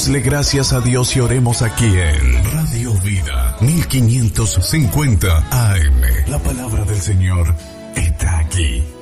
Démosle gracias a Dios y oremos aquí en Radio Vida 1550 AM. La palabra del Señor está aquí.